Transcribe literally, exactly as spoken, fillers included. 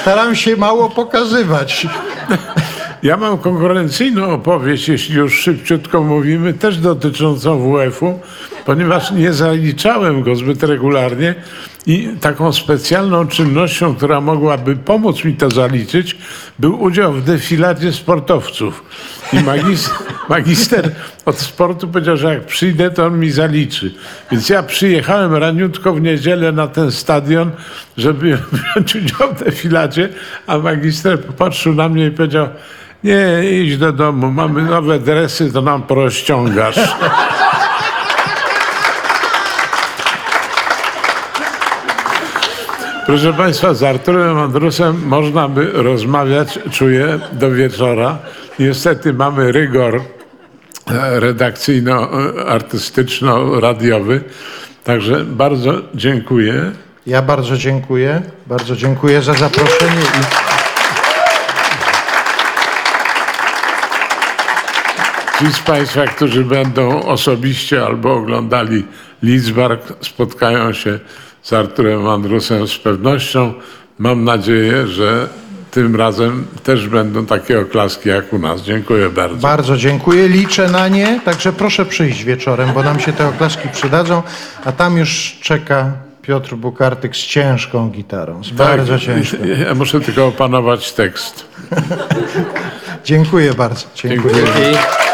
Staram się mało pokazywać. Ja mam konkurencyjną opowieść, jeśli już szybciutko mówimy, też dotyczącą W F-u, ponieważ nie zaliczałem go zbyt regularnie i taką specjalną czynnością, która mogłaby pomóc mi to zaliczyć, był udział w defiladzie sportowców. I magister, magister od sportu powiedział, że jak przyjdę, to on mi zaliczy. Więc ja przyjechałem raniutko w niedzielę na ten stadion, żeby wziąć udział w defiladzie, a magister popatrzył na mnie i powiedział: nie, idź do domu, mamy nowe dresy, to nam porozciągasz. Proszę Państwa, z Arturem Andrusem można by rozmawiać, czuję, do wieczora. Niestety mamy rygor redakcyjno-artystyczno-radiowy, także bardzo dziękuję. Ja bardzo dziękuję. Bardzo dziękuję za zaproszenie. I... Ci z Państwa, którzy będą osobiście albo oglądali Lidzbark, spotkają się z Arturem Andrusem z pewnością. Mam nadzieję, że tym razem też będą takie oklaski jak u nas. Dziękuję bardzo. Bardzo dziękuję. Liczę na nie. Także proszę przyjść wieczorem, bo nam się te oklaski przydadzą. A tam już czeka Piotr Bukartyk z ciężką gitarą. Z bardzo ciężką. Ja muszę tylko opanować tekst. Dziękuję bardzo. Dziękuję. Dziękuję.